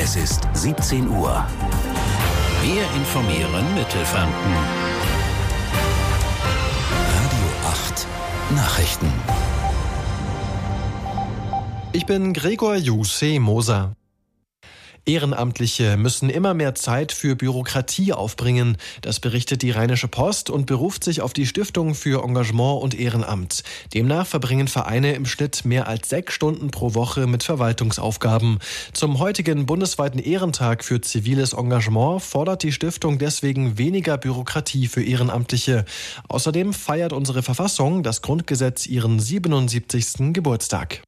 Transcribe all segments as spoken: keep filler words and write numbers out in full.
Es ist siebzehn Uhr. Wir informieren Mittelfranken. Radio acht Nachrichten. Ich bin Gregor Jussi Moser. Ehrenamtliche müssen immer mehr Zeit für Bürokratie aufbringen. Das berichtet die Rheinische Post und beruft sich auf die Stiftung für Engagement und Ehrenamt. Demnach verbringen Vereine im Schnitt mehr als sechs Stunden pro Woche mit Verwaltungsaufgaben. Zum heutigen bundesweiten Ehrentag für ziviles Engagement fordert die Stiftung deswegen weniger Bürokratie für Ehrenamtliche. Außerdem feiert unsere Verfassung, das Grundgesetz, ihren siebenundsiebzigsten Geburtstag.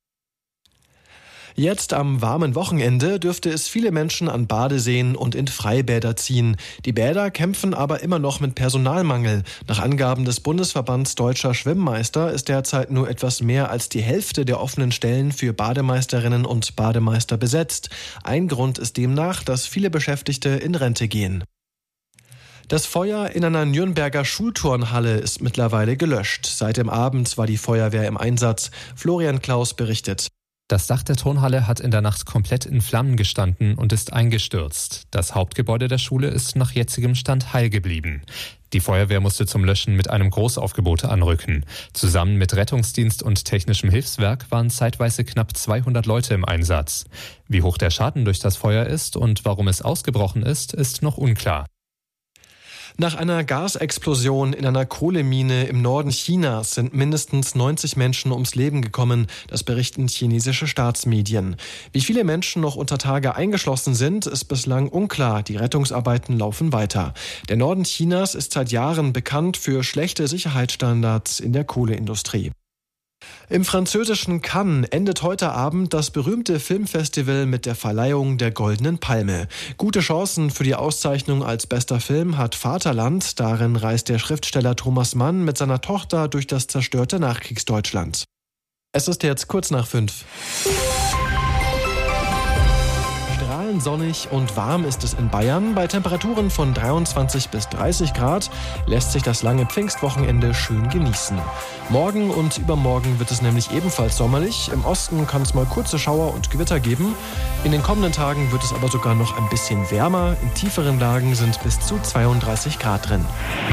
Jetzt am warmen Wochenende dürfte es viele Menschen an Badeseen und in Freibäder ziehen. Die Bäder kämpfen aber immer noch mit Personalmangel. Nach Angaben des Bundesverbands Deutscher Schwimmmeister ist derzeit nur etwas mehr als die Hälfte der offenen Stellen für Bademeisterinnen und Bademeister besetzt. Ein Grund ist demnach, dass viele Beschäftigte in Rente gehen. Das Feuer in einer Nürnberger Schulturnhalle ist mittlerweile gelöscht. Seit dem Abend war die Feuerwehr im Einsatz. Florian Klaus berichtet. Das Dach der Turnhalle hat in der Nacht komplett in Flammen gestanden und ist eingestürzt. Das Hauptgebäude der Schule ist nach jetzigem Stand heil geblieben. Die Feuerwehr musste zum Löschen mit einem Großaufgebot anrücken. Zusammen mit Rettungsdienst und technischem Hilfswerk waren zeitweise knapp zweihundert Leute im Einsatz. Wie hoch der Schaden durch das Feuer ist und warum es ausgebrochen ist, ist noch unklar. Nach einer Gasexplosion in einer Kohlemine im Norden Chinas sind mindestens neunzig Menschen ums Leben gekommen. Das berichten chinesische Staatsmedien. Wie viele Menschen noch unter Tage eingeschlossen sind, ist bislang unklar. Die Rettungsarbeiten laufen weiter. Der Norden Chinas ist seit Jahren bekannt für schlechte Sicherheitsstandards in der Kohleindustrie. Im französischen Cannes endet heute Abend das berühmte Filmfestival mit der Verleihung der Goldenen Palme. Gute Chancen für die Auszeichnung als bester Film hat Vaterland. Darin reist der Schriftsteller Thomas Mann mit seiner Tochter durch das zerstörte Nachkriegsdeutschland. Es ist jetzt kurz nach fünf. Sonnig und warm ist es in Bayern. Bei Temperaturen von dreiundzwanzig bis dreißig Grad lässt sich das lange Pfingstwochenende schön genießen. Morgen und übermorgen wird es nämlich ebenfalls sommerlich. Im Osten kann es mal kurze Schauer und Gewitter geben. In den kommenden Tagen wird es aber sogar noch ein bisschen wärmer. In tieferen Lagen sind bis zu zweiunddreißig Grad drin.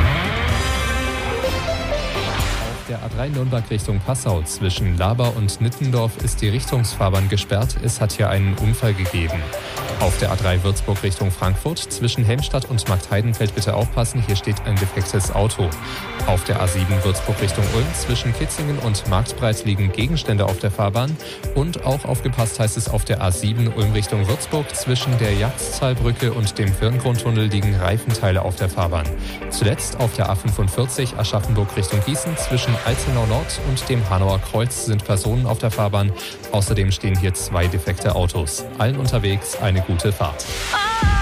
Der A drei Nürnberg Richtung Passau zwischen Laber und Nittendorf ist die Richtungsfahrbahn gesperrt. Es hat hier einen Unfall gegeben. Auf der A drei Würzburg Richtung Frankfurt zwischen Helmstadt und Marktheidenfeld bitte aufpassen, hier steht ein defektes Auto. Auf der A sieben Würzburg Richtung Ulm zwischen Kitzingen und Marktbreit liegen Gegenstände auf der Fahrbahn. Und auch aufgepasst heißt es auf der A sieben Ulm Richtung Würzburg zwischen der Jagdzahlbrücke und dem Firngrundtunnel liegen Reifenteile auf der Fahrbahn. Zuletzt auf der A fünfundvierzig Aschaffenburg Richtung Gießen zwischen Alzenau Nord und dem Hanauer Kreuz sind Personen auf der Fahrbahn. Außerdem stehen hier zwei defekte Autos. Allen unterwegs eine gute Fahrt.